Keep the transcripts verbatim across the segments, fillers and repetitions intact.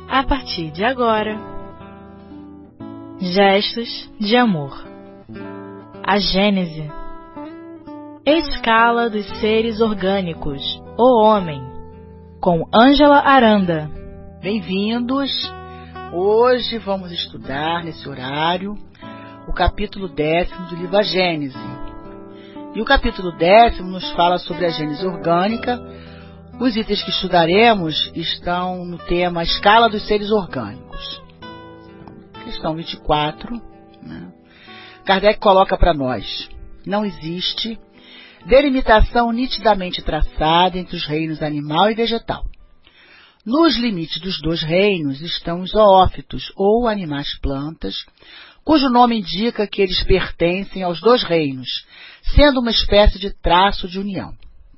a partir de agora. Gestos de amor. A Gênese. Escala dos seres orgânicos, o homem, com Ângela Aranda. Bem-vindos! Hoje vamos estudar, nesse horário, o capítulo décimo do livro A Gênese. E o capítulo décimo nos fala sobre a gênese orgânica. Os itens que estudaremos estão no tema Escala dos seres orgânicos. Questão vinte e quatro. Né? Kardec coloca para nós: não existe delimitação nitidamente traçada entre os reinos animal e vegetal. Nos limites dos dois reinos estão os zoófitos, ou animais-plantas, cujo nome indica que eles pertencem aos dois reinos, sendo uma espécie de traço de união.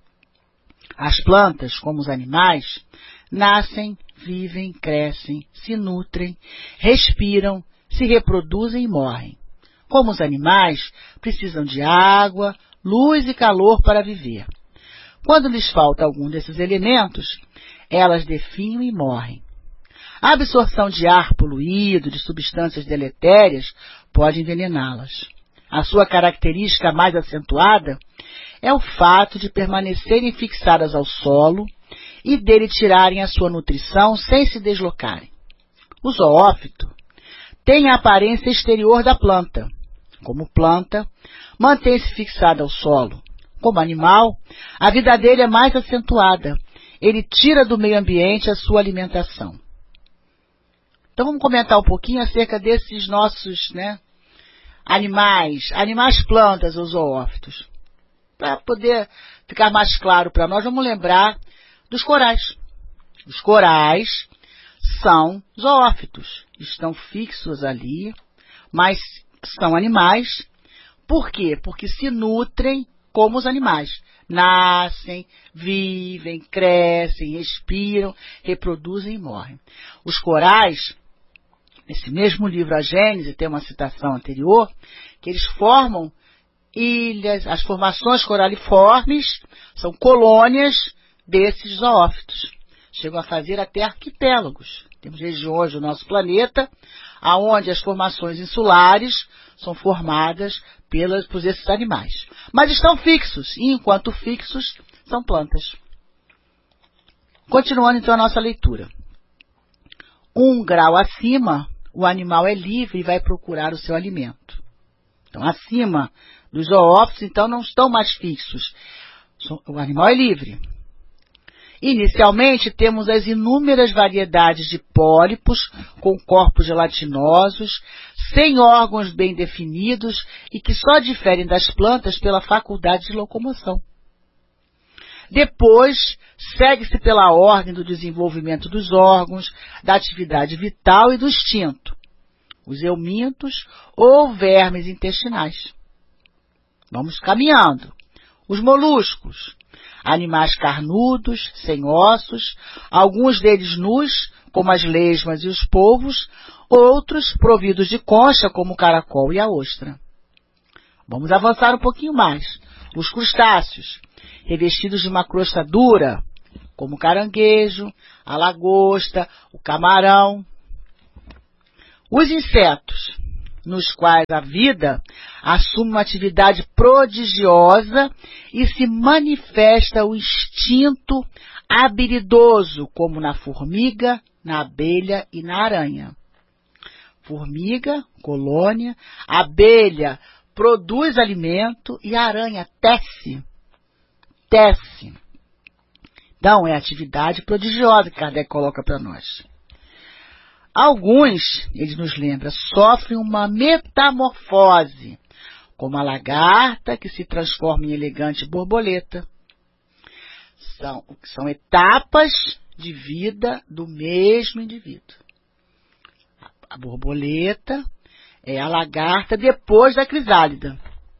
As plantas, como os animais, nascem, vivem, crescem, se nutrem, respiram, se reproduzem e morrem. Como os animais, precisam de água, luz e calor para viver. Quando lhes falta algum desses elementos, elas definham e morrem. A absorção de ar poluído, de substâncias deletérias, pode envenená-las. A sua característica mais acentuada é o fato de permanecerem fixadas ao solo e dele tirarem a sua nutrição sem se deslocarem. O zoófito tem a aparência exterior da planta. Como planta, mantém-se fixado ao solo. Como animal, a vida dele é mais acentuada. Ele tira do meio ambiente a sua alimentação. Então vamos comentar um pouquinho acerca desses nossos, né, animais, animais plantas ou zoófitos. Para poder ficar mais claro para nós, vamos lembrar dos corais. Os corais são zoófitos, estão fixos ali, mas são animais. Por quê? Porque se nutrem como os animais. Nascem, vivem, crescem, respiram, reproduzem e morrem. Os corais, nesse mesmo livro A Gênese, tem uma citação anterior, que eles formam ilhas, as formações coraliformes são colônias desses zoófitos. Chegam a fazer até arquipélagos. Temos regiões do nosso planeta onde as formações insulares são formadas pelas, por esses animais. Mas estão fixos, e enquanto fixos, são plantas. Continuando então a nossa leitura. Um grau acima, o animal é livre e vai procurar o seu alimento. Então, acima dos zoófitos, então, não estão mais fixos. O animal é livre. Inicialmente, temos as inúmeras variedades de pólipos com corpos gelatinosos, sem órgãos bem definidos e que só diferem das plantas pela faculdade de locomoção. Depois, segue-se pela ordem do desenvolvimento dos órgãos, da atividade vital e do instinto, os eumintos ou vermes intestinais. Vamos caminhando. Os moluscos, animais carnudos, sem ossos, alguns deles nus, como as lesmas e os polvos, outros providos de concha, como o caracol e a ostra. Vamos avançar um pouquinho mais. Os crustáceos, revestidos de uma crosta dura, como o caranguejo, a lagosta, o camarão. Os insetos, nos quais a vida assume uma atividade prodigiosa e se manifesta o instinto habilidoso, como na formiga, na abelha e na aranha. Formiga, colônia, abelha produz alimento e a aranha tece. Tece. Então, é a atividade prodigiosa que Kardec coloca para nós. Alguns, ele nos lembra, sofrem uma metamorfose, como a lagarta que se transforma em elegante borboleta. São, são etapas de vida do mesmo indivíduo. A borboleta é a lagarta depois da crisálida.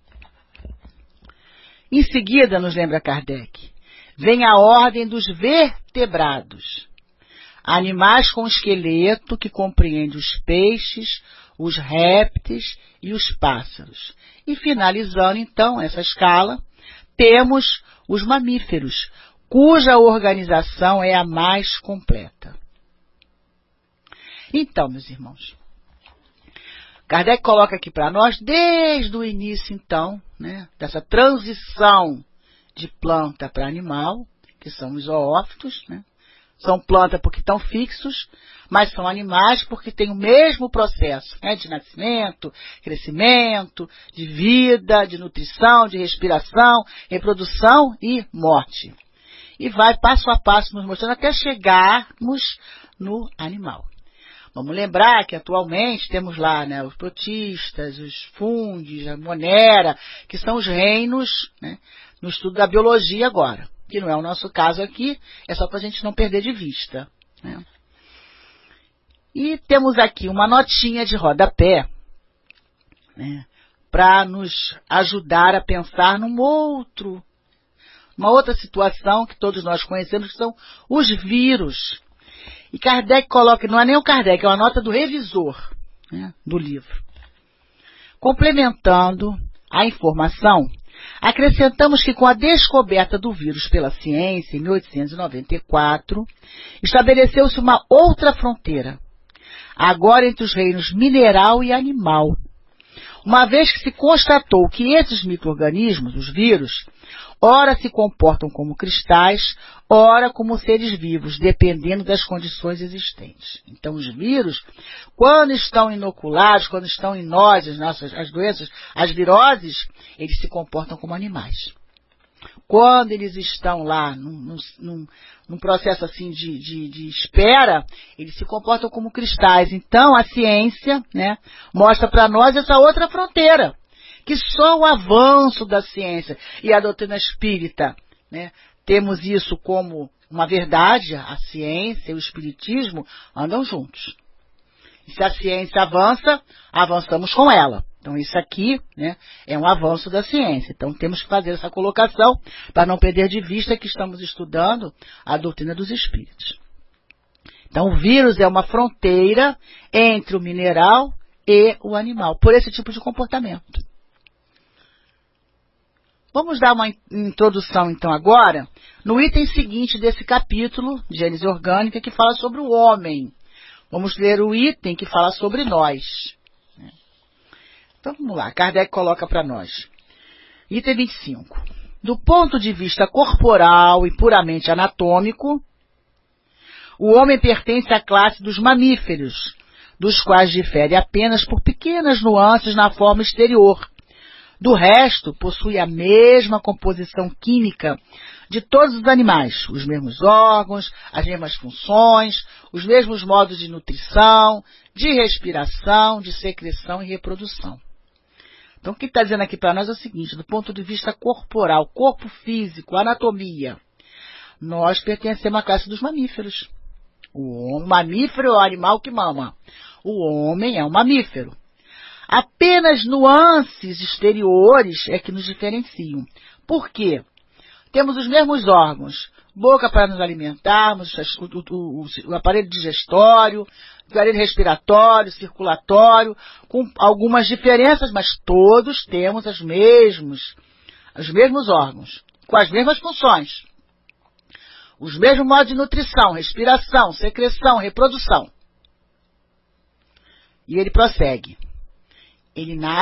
Em seguida, nos lembra Kardec, vem a ordem dos vertebrados. Animais com esqueleto que compreende os peixes, os répteis e os pássaros. E finalizando então essa escala, temos os mamíferos, cuja organização é a mais completa. Então, meus irmãos, Kardec coloca aqui para nós, desde o início, então, né, dessa transição de planta para animal, que são os zoófitos, né? São plantas porque estão fixos, mas são animais porque têm o mesmo processo, né, de nascimento, crescimento, de vida, de nutrição, de respiração, reprodução e morte. E vai passo a passo nos mostrando até chegarmos no animal. Vamos lembrar que atualmente temos lá, né, os protistas, os fungos, a monera, que são os reinos, né, no estudo da biologia agora. Que não é o nosso caso aqui, é só para a gente não perder de vista, né? E temos aqui uma notinha de rodapé, né, para nos ajudar a pensar num outro, uma outra situação que todos nós conhecemos, que são os vírus. E Kardec coloca, não é nem o Kardec, é uma nota do revisor, né, do livro. Complementando a informação, acrescentamos que com a descoberta do vírus pela ciência, em mil oitocentos e noventa e quatro, estabeleceu-se uma outra fronteira, agora entre os reinos mineral e animal, uma vez que se constatou que esses micro-organismos, os vírus, ora se comportam como cristais, ora como seres vivos, dependendo das condições existentes. Então, os vírus, quando estão inoculados, quando estão em nós, as nossas as doenças, as viroses, eles se comportam como animais. Quando eles estão lá num, num, num processo assim de, de, de espera, eles se comportam como cristais. Então, a ciência, né, mostra para nós essa outra fronteira, que só o avanço da ciência e a doutrina espírita, né, temos isso como uma verdade, a ciência e o espiritismo andam juntos. E se a ciência avança, avançamos com ela. Então isso aqui, né, é um avanço da ciência. Então temos que fazer essa colocação para não perder de vista que estamos estudando a doutrina dos espíritos. Então o vírus é uma fronteira entre o mineral e o animal, por esse tipo de comportamento. Vamos dar uma introdução, então, agora, no item seguinte desse capítulo, Gênese Orgânica, que fala sobre o homem. Vamos ler o item que fala sobre nós. Então, vamos lá. Kardec coloca para nós. Item vinte e cinco. Do ponto de vista corporal e puramente anatômico, o homem pertence à classe dos mamíferos, dos quais difere apenas por pequenas nuances na forma exterior. Do resto, possui a mesma composição química de todos os animais, os mesmos órgãos, as mesmas funções, os mesmos modos de nutrição, de respiração, de secreção e reprodução. Então, o que está dizendo aqui para nós é o seguinte, do ponto de vista corporal, corpo físico, anatomia, nós pertencemos à classe dos mamíferos. O mamífero é o animal que mama. O homem é um mamífero. Apenas nuances exteriores é que nos diferenciam. Por quê? Temos os mesmos órgãos. Boca para nos alimentarmos, o, o, o, o aparelho digestório, o aparelho respiratório, circulatório, com algumas diferenças, mas todos temos as mesmos, os mesmos órgãos, com as mesmas funções. Os mesmos modos de nutrição, respiração, secreção, reprodução. E ele prossegue. Ele nasce